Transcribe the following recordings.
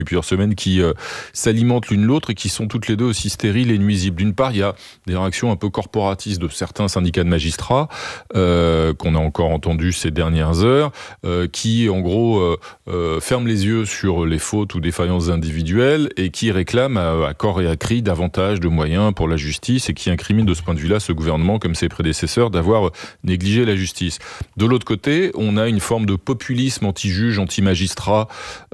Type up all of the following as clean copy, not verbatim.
plusieurs semaines qui s'alimentent l'une l'autre et qui sont toutes les deux aussi stériles et nuisibles. D'une part, il y a des réactions un peu corporatistes de certains syndicats de magistrats qu'on a encore entendus ces dernières heures, qui en gros ferment les yeux sur les fautes ou défaillances individuelles et qui réclament à corps et à cri davantage de moyens pour la justice et qui incriminent de ce point de vue-là ce gouvernement comme ses prédécesseurs d'avoir négligé la justice. De l'autre côté, on a une forme de populisme anti-juge, anti-magistrat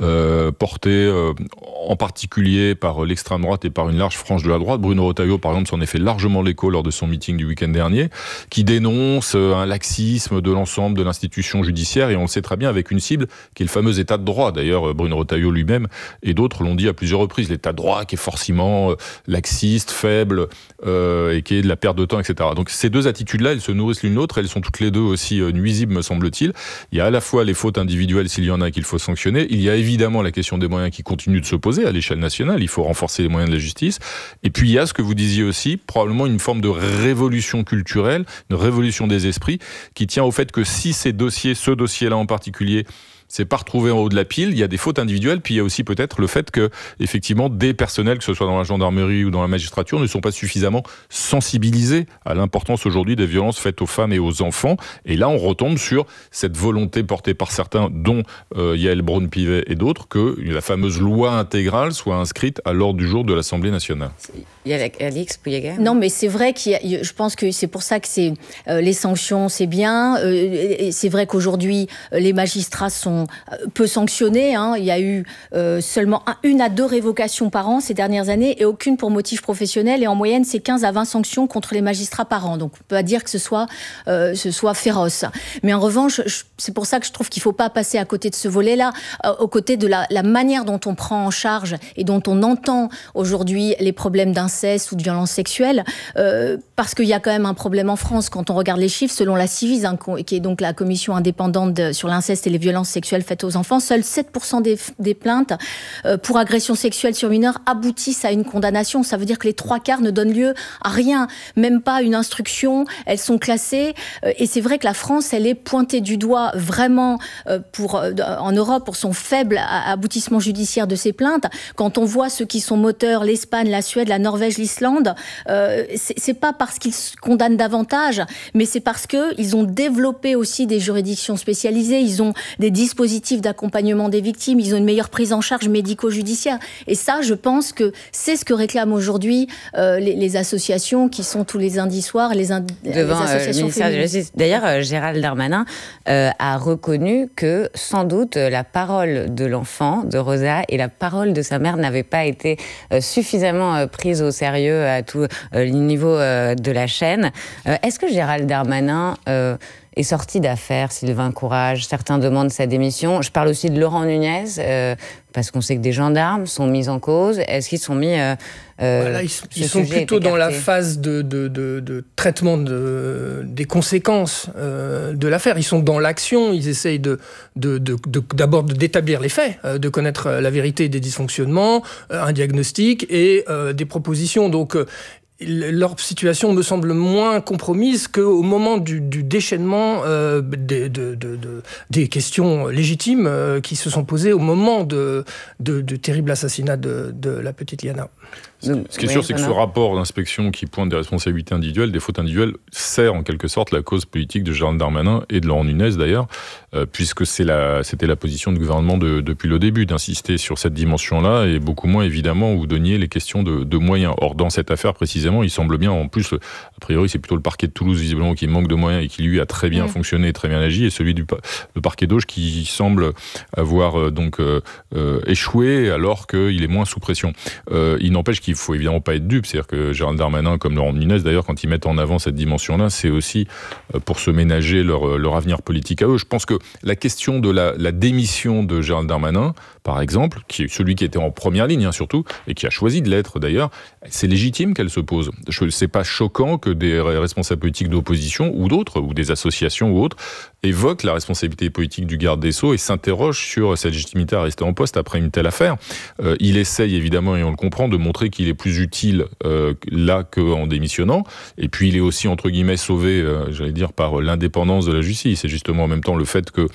porté en particulier par l'extrême droite et par une large frange de la droite. Bruno Retailleau, par exemple, s'en est fait largement l'écho lors de son meeting du week-end dernier, qui dénonce un laxisme de l'ensemble de l'institution judiciaire, et on le sait très bien avec une cible qui est le fameux état de droit. D'ailleurs, Bruno Retailleau lui-même et d'autres l'ont dit à plusieurs reprises. L'état de droit qui est forcément laxiste, faible, et qui est de la perte de temps, etc. Donc ces deux attitudes-là, elles se nourrissent l'une l'autre, elles sont toutes les deux aussi nuisibles, me semble-t-il. Il y a à la fois les fautes individuelles, s'il y en a, qu'il faut sanctionner. Il y a évidemment la question des moyens qui continue de se poser à l'échelle nationale. Il faut renforcer les moyens de la justice. Et puis il y a ce que vous disiez aussi, probablement une forme de révolution culturelle, une révolution des esprits, qui tient au fait que si ce dossier-là en particulier, c'est pas retrouvé en haut de la pile, il y a des fautes individuelles, puis il y a aussi peut-être le fait que, effectivement, des personnels, que ce soit dans la gendarmerie ou dans la magistrature, ne sont pas suffisamment sensibilisés à l'importance aujourd'hui des violences faites aux femmes et aux enfants. Et là, on retombe sur cette volonté portée par certains, dont Yael Braun-Pivet et d'autres, que la fameuse loi intégrale soit inscrite à l'ordre du jour de l'Assemblée nationale. Il y a Alix Pouilleguer. Non, mais c'est vrai je pense que c'est pour ça que les sanctions, c'est bien. Et c'est vrai qu'aujourd'hui, les magistrats sont peu sanctionnés. Il y a eu seulement 1 à 2 révocations par an ces dernières années et aucune pour motif professionnel. Et en moyenne, c'est 15 à 20 sanctions contre les magistrats par an. Donc, on peut pas dire que ce soit féroce. Mais en revanche, c'est pour ça que je trouve qu'il ne faut pas passer à côté de ce volet-là, aux côtés de la manière dont on prend en charge et dont on entend aujourd'hui les problèmes d'inceste ou de violence sexuelle. Parce qu'il y a quand même un problème en France quand on regarde les chiffres. Selon la Ciivise, qui est donc la commission indépendante sur l'inceste et les violences sexuelles faites aux enfants, seuls 7% des plaintes pour agression sexuelle sur mineurs aboutissent à une condamnation. Ça veut dire que les 3/4 ne donnent lieu à rien, même pas une instruction. Elles sont classées. Et c'est vrai que la France, elle est pointée du doigt vraiment en Europe pour son faible aboutissement judiciaire de ces plaintes. Quand on voit ceux qui sont moteurs, l'Espagne, la Suède, la Norvège, l'Islande, c'est pas parce qu'ils condamnent davantage, mais c'est parce qu'ils ont développé aussi des juridictions spécialisées, ils ont des dispositifs d'accompagnement des victimes, ils ont une meilleure prise en charge médico-judiciaire. Et ça, je pense que c'est ce que réclament aujourd'hui les associations qui sont tous les lundis soirs, les associations ministère de la Justice. D'ailleurs, Gérald Darmanin a reconnu que sans doute la parole de l'enfant, de Rosa, et la parole de sa mère n'avaient pas été suffisamment prises au sérieux à tout le niveau de la chaîne. Est-ce que Gérald Darmanin est sorti d'affaire, Sylvain Courage? Certains demandent sa démission. Je parle aussi de Laurent Nunez, parce qu'on sait que des gendarmes sont mis en cause. Est-ce qu'ils sont mis... Voilà, ils sont plutôt dans la phase de traitement des conséquences de l'affaire. Ils sont dans l'action, ils essayent d'abord d'établir les faits, de connaître la vérité des dysfonctionnements, un diagnostic et des propositions. Donc, leur situation me semble moins compromise qu'au moment du déchaînement des questions légitimes qui se sont posées au moment de terribles assassinats de la petite Liana. Ce qui est sûr, c'est que ce rapport d'inspection qui pointe des responsabilités individuelles, des fautes individuelles, sert en quelque sorte la cause politique de Gérald Darmanin et de Laurent Nunez d'ailleurs, puisque c'était la position du gouvernement depuis le début, d'insister sur cette dimension-là et beaucoup moins évidemment où donniez les questions de moyens. Or, dans cette affaire précisément, il semble bien, en plus, a priori, c'est plutôt le parquet de Toulouse visiblement qui manque de moyens et qui lui a très bien fonctionné, très bien agi, et celui le parquet d'Auge qui semble avoir échoué alors qu'il est moins sous pression. Il n'empêche qu'il faut évidemment pas être dupe, c'est-à-dire que Gérald Darmanin, comme Laurent Nunez d'ailleurs, quand ils mettent en avant cette dimension-là, c'est aussi pour se ménager leur avenir politique à eux. Je pense que la question de la démission de Gérald Darmanin, par exemple, qui est celui qui était en première ligne surtout, et qui a choisi de l'être d'ailleurs, c'est légitime qu'elle se pose. C'est pas choquant que des responsables politiques d'opposition ou d'autres, ou des associations ou autres, évoquent la responsabilité politique du garde des Sceaux et s'interrogent sur sa légitimité à rester en poste après une telle affaire. Il essaye évidemment, et on le comprend, de montrer qu'il est plus utile là qu'en démissionnant. Et puis il est aussi, entre guillemets, sauvé, j'allais dire, par l'indépendance de la justice. Et justement, en même temps, le fait que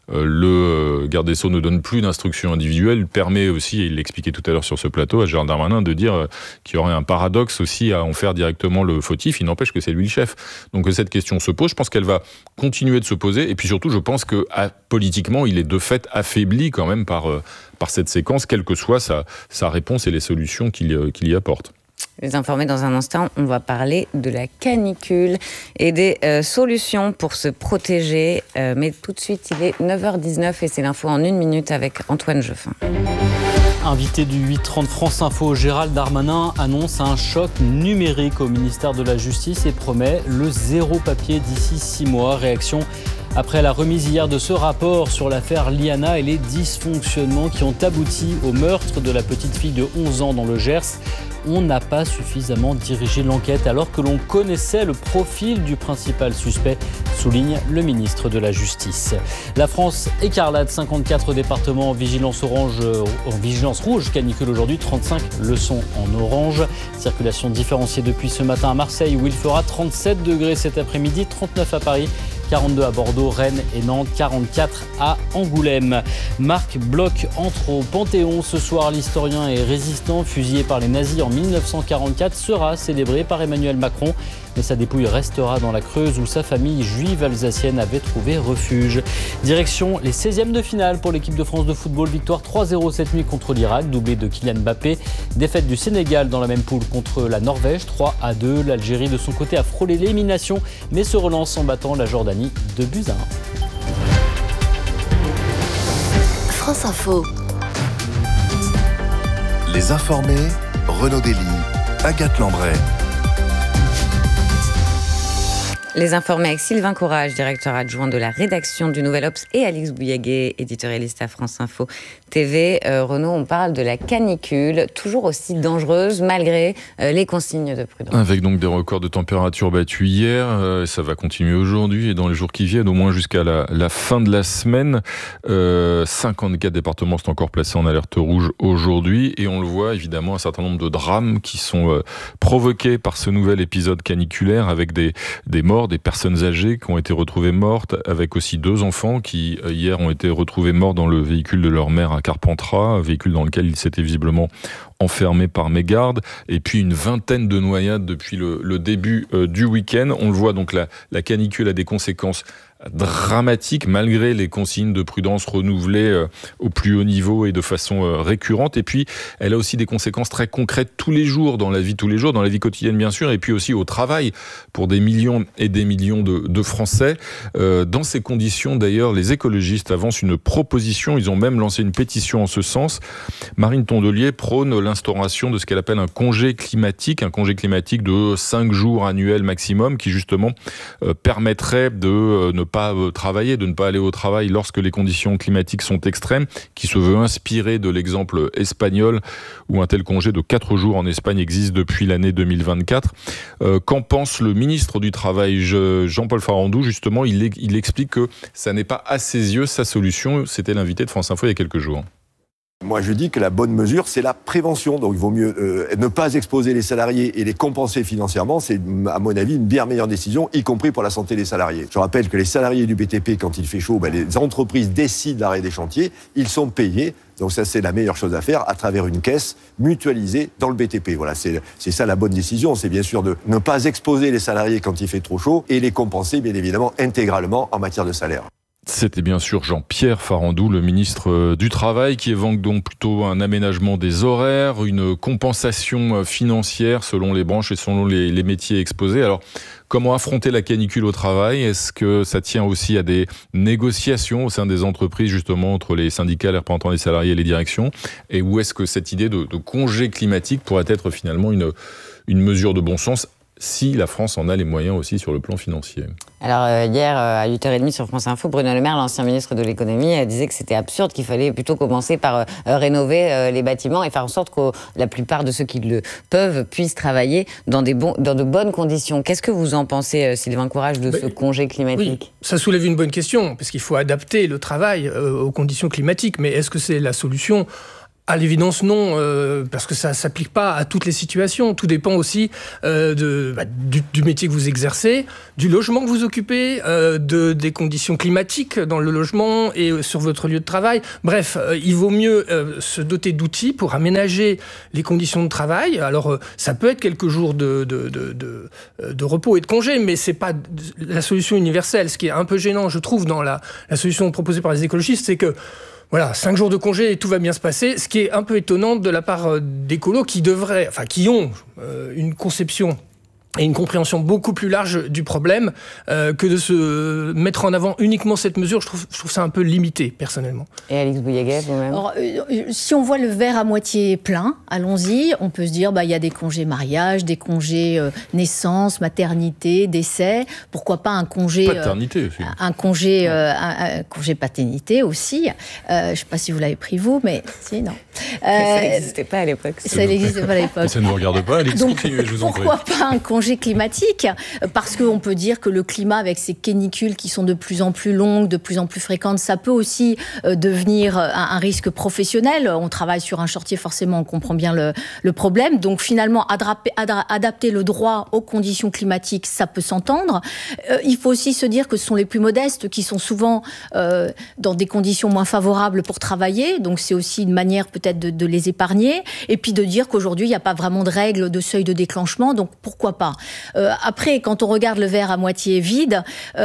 le garde des Sceaux ne donne plus d'instructions individuelles, permet aussi, et il l'expliquait tout à l'heure sur ce plateau, à Gérald Darmanin de dire qu'il y aurait un paradoxe aussi à en faire directement le fautif. Il n'empêche que c'est lui le chef. Donc cette question se pose. Je pense qu'elle va continuer de se poser. Et puis surtout, je pense que politiquement, il est de fait affaibli quand même par cette séquence, quelle que soit sa réponse et les solutions qu'il y apporte. Les informés dans un instant, on va parler de la canicule et des solutions pour se protéger. Mais tout de suite, il est 9h19 et c'est l'info en 1 minute avec Antoine Jeffin. Invité du 8h30 France Info, Gérald Darmanin annonce un choc numérique au ministère de la Justice et promet le zéro papier d'ici 6 mois. Réaction après la remise hier de ce rapport sur l'affaire Liana et les dysfonctionnements qui ont abouti au meurtre de la petite fille de 11 ans dans le Gers. On n'a pas suffisamment dirigé l'enquête alors que l'on connaissait le profil du principal suspect, souligne le ministre de la Justice. La France écarlate, 54 départements en vigilance rouge, canicule aujourd'hui, 35 le sont en orange. Circulation différenciée depuis ce matin à Marseille où il fera 37 degrés cet après-midi, 39 à Paris. 42 à Bordeaux, Rennes et Nantes, 44 à Angoulême. Marc Bloch entre au Panthéon ce soir. L'historien et résistant fusillé par les nazis en 1944 sera célébré par Emmanuel Macron. Mais sa dépouille restera dans la Creuse où sa famille juive alsacienne avait trouvé refuge. Direction les 16e de finale pour l'équipe de France de football. Victoire 3-0 cette nuit contre l'Irak, doublé de Kylian Mbappé. Défaite du Sénégal dans la même poule contre la Norvège, 3-2. L'Algérie de son côté a frôlé l'élimination mais se relance en battant la Jordanie 2-1. France Info. Les informés, Renaud Dely, Agathe Lambray. Les informés avec Sylvain Courage, directeur adjoint de la rédaction du Nouvel Obs, et Alix Bouillaguet, éditorialiste à France Info TV. Renaud, on parle de la canicule, toujours aussi dangereuse malgré les consignes de prudence. Avec donc des records de température battus hier, ça va continuer aujourd'hui et dans les jours qui viennent, au moins jusqu'à la fin de la semaine. 54 départements sont encore placés en alerte rouge aujourd'hui et on le voit évidemment un certain nombre de drames qui sont provoqués par ce nouvel épisode caniculaire avec des morts, des personnes âgées qui ont été retrouvées mortes, avec aussi 2 enfants qui hier ont été retrouvés morts dans le véhicule de leur mère à Carpentras, un véhicule dans lequel ils s'étaient visiblement enfermés par mégarde, et puis une vingtaine de noyades depuis le début du week-end. On le voit donc, la canicule a des conséquences dramatique malgré les consignes de prudence renouvelées au plus haut niveau et de façon récurrente. Et puis, elle a aussi des conséquences très concrètes tous les jours, dans la vie quotidienne bien sûr, et puis aussi au travail pour des millions et des millions de Français. Dans ces conditions, d'ailleurs, les écologistes avancent une proposition, ils ont même lancé une pétition en ce sens. Marine Tondelier prône l'instauration de ce qu'elle appelle un congé climatique de 5 jours annuels maximum, qui justement permettrait de ne pas travailler, de ne pas aller au travail lorsque les conditions climatiques sont extrêmes, qui se veut inspirer de l'exemple espagnol où un tel congé de 4 jours en Espagne existe depuis l'année 2024. Qu'en pense le ministre du Travail, Jean-Paul Farandou? Justement, il explique que ça n'est pas à ses yeux sa solution. C'était l'invité de France Info il y a quelques jours. Moi, je dis que la bonne mesure, c'est la prévention. Donc, il vaut mieux ne pas exposer les salariés et les compenser financièrement. C'est, à mon avis, une bien meilleure décision, y compris pour la santé des salariés. Je rappelle que les salariés du BTP, quand il fait chaud, les entreprises décident d'arrêt des chantiers. Ils sont payés. Donc ça, c'est la meilleure chose à faire à travers une caisse mutualisée dans le BTP. Voilà, c'est ça la bonne décision. C'est bien sûr de ne pas exposer les salariés quand il fait trop chaud et les compenser, bien évidemment, intégralement en matière de salaire. C'était bien sûr Jean-Pierre Farandou, le ministre du Travail, qui évoque donc plutôt un aménagement des horaires, une compensation financière selon les branches et selon les métiers exposés. Alors, comment affronter la canicule au travail? Est-ce que ça tient aussi à des négociations au sein des entreprises, justement, entre les syndicats, les représentants des salariés et les directions? Et où est-ce que cette idée de congé climatique pourrait être finalement une mesure de bon sens, si la France en a les moyens aussi sur le plan financier? Alors hier, à 8h30 sur France Info, Bruno Le Maire, l'ancien ministre de l'économie, disait que c'était absurde, qu'il fallait plutôt commencer par rénover les bâtiments et faire en sorte que la plupart de ceux qui le peuvent puissent travailler dans de bonnes conditions. Qu'est-ce que vous en pensez, Sylvain Courage, de ce congé climatique? Oui, ça soulève une bonne question, parce qu'il faut adapter le travail aux conditions climatiques. Mais est-ce que c'est la solution? À l'évidence, non, parce que ça ne s'applique pas à toutes les situations. Tout dépend aussi du métier que vous exercez, du logement que vous occupez, des conditions climatiques dans le logement et sur votre lieu de travail. Bref, il vaut mieux se doter d'outils pour aménager les conditions de travail. Alors, ça peut être quelques jours de repos et de congés, mais ce n'est pas la solution universelle. Ce qui est un peu gênant, je trouve, dans la solution proposée par les écologistes, c'est que 5 jours de congé et tout va bien se passer, ce qui est un peu étonnant de la part d'écolos qui ont une conception et une compréhension beaucoup plus large du problème que de se mettre en avant uniquement cette mesure. Je trouve ça un peu limité, personnellement. Et Alix Bouillaguet, vous-même ? Alors, si on voit le verre à moitié plein, allons-y, on peut se dire il y a des congés mariage, des congés naissance, maternité, décès, pourquoi pas un congé... Paternité aussi. Un congé paternité aussi. Je ne sais pas si vous l'avez pris vous, mais si, non. Ça n'existait pas à l'époque. Ça n'existait pas à l'époque. Ça ne vous regarde pas, Alix, continuez, je vous en prie. Pourquoi pas un congé climatique, parce qu'on peut dire que le climat, avec ces canicules qui sont de plus en plus longues, de plus en plus fréquentes, ça peut aussi devenir un risque professionnel. On travaille sur un chantier, forcément, on comprend bien le problème. Donc finalement, adapter le droit aux conditions climatiques, ça peut s'entendre. Il faut aussi se dire que ce sont les plus modestes qui sont souvent dans des conditions moins favorables pour travailler. Donc c'est aussi une manière peut-être de les épargner. Et puis de dire qu'aujourd'hui, il n'y a pas vraiment de règles de seuil de déclenchement. Donc pourquoi pas ? Après, quand on regarde le verre à moitié vide,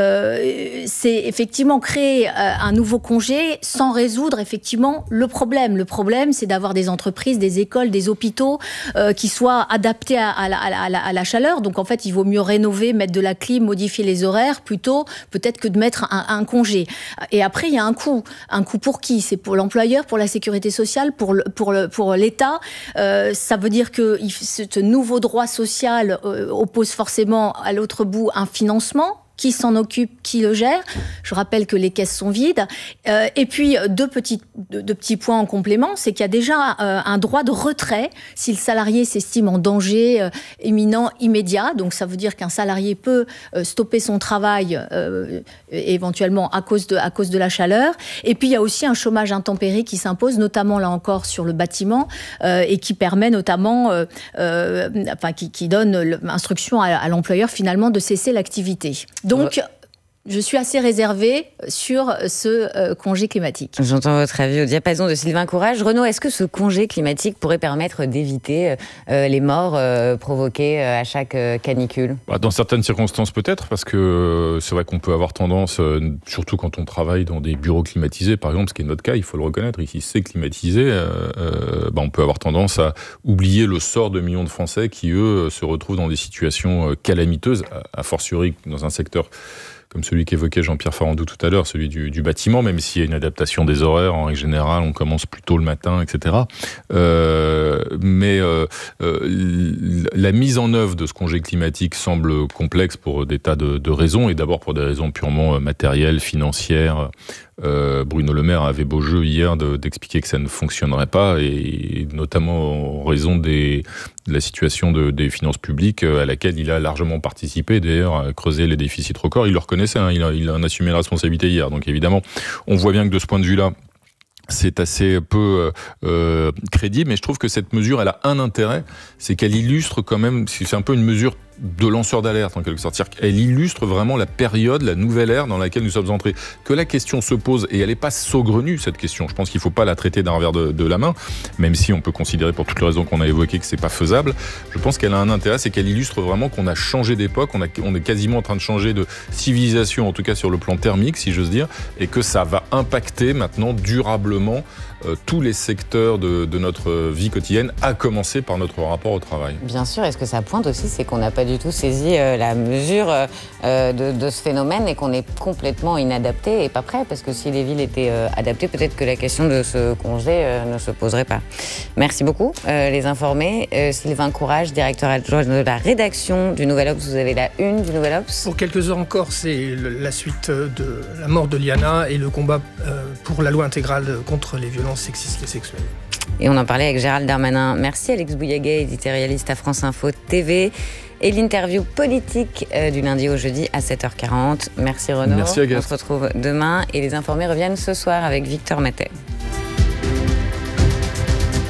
c'est effectivement créer un nouveau congé sans résoudre effectivement le problème. Le problème, c'est d'avoir des entreprises, des écoles, des hôpitaux qui soient adaptés à la chaleur. Donc en fait, il vaut mieux rénover, mettre de la clim, modifier les horaires, plutôt peut-être que de mettre un congé. Et après, il y a un coût. Un coût pour qui ? C'est pour l'employeur, pour la sécurité sociale, pour l'État. Ça veut dire que ce nouveau droit social oppose forcément à l'autre bout un financement. Qui s'en occupe, qui le gère. Je rappelle que les caisses sont vides. Et puis, deux petits points en complément, c'est qu'il y a déjà un droit de retrait si le salarié s'estime en danger imminent, immédiat. Donc, ça veut dire qu'un salarié peut stopper son travail éventuellement à cause de la chaleur. Et puis, il y a aussi un chômage intempéré qui s'impose, notamment, là encore, sur le bâtiment et qui permet notamment, qui donne l'instruction à l'employeur, finalement, de cesser l'activité. Donc, je suis assez réservée sur ce congé climatique. J'entends votre avis au diapason de Sylvain Courage. Renaud, est-ce que ce congé climatique pourrait permettre d'éviter les morts provoquées à chaque canicule ? Dans certaines circonstances peut-être, parce que c'est vrai qu'on peut avoir tendance, surtout quand on travaille dans des bureaux climatisés, par exemple, ce qui est notre cas, il faut le reconnaître, ici c'est climatisé, on peut avoir tendance à oublier le sort de millions de Français qui, eux, se retrouvent dans des situations calamiteuses, a fortiori dans un secteur comme celui qu'évoquait Jean-Pierre Farandou tout à l'heure, celui du bâtiment, même s'il y a une adaptation des horaires, en règle générale, on commence plus tôt le matin, etc. La mise en œuvre de ce congé climatique semble complexe pour des tas de raisons, et d'abord pour des raisons purement matérielles, financières. Bruno Le Maire avait beau jeu hier d'expliquer que ça ne fonctionnerait pas, et notamment en raison de la situation des finances publiques à laquelle il a largement participé, d'ailleurs, à creuser les déficits records. Il le reconnaissait, il en assumé la responsabilité hier. Donc évidemment, on voit bien que de ce point de vue-là, c'est assez peu crédible, mais je trouve que cette mesure, elle a un intérêt, c'est qu'elle illustre quand même, c'est un peu une mesure de lanceur d'alerte en quelque sorte. C'est-à-dire qu'elle illustre vraiment la période, la nouvelle ère dans laquelle nous sommes entrés. Que la question se pose, et elle n'est pas saugrenue cette question, je pense qu'il ne faut pas la traiter d'un revers de la main, même si on peut considérer pour toutes les raisons qu'on a évoquées que ce n'est pas faisable. Je pense qu'elle a un intérêt, c'est qu'elle illustre vraiment qu'on a changé d'époque, on est quasiment en train de changer de civilisation, en tout cas sur le plan thermique, si j'ose dire, et que ça va impacter maintenant durablement tous les secteurs de notre vie quotidienne, à commencer par notre rapport au travail. Bien sûr, et ce que ça pointe aussi, c'est qu'on n'a pas du tout saisi la mesure de ce phénomène et qu'on est complètement inadapté et pas prêt, parce que si les villes étaient adaptées, peut-être que la question de ce congé ne se poserait pas. Merci beaucoup, les informés. Sylvain Courage, directeur adjoint de la rédaction du Nouvel Obs, vous avez la une du Nouvel Obs. Pour quelques heures encore, c'est la suite de la mort de Liana et le combat pour la loi intégrale contre les violences sexistes et sexuelles. Et on en parlait avec Gérald Darmanin. Merci Alix Bouillaguet, éditorialiste à France Info TV. Et l'interview politique du lundi au jeudi à 7h40. Merci Renaud. Merci Agathe. On se retrouve demain et les informés reviennent ce soir avec Victor Matet.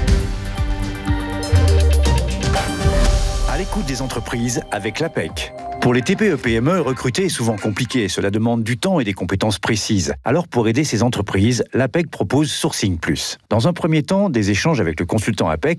l'écoute des entreprises avec l'APEC. Pour les TPE-PME, recruter est souvent compliqué. Cela demande du temps et des compétences précises. Alors, pour aider ces entreprises, l'APEC propose Sourcing Plus. Dans un premier temps, des échanges avec le consultant APEC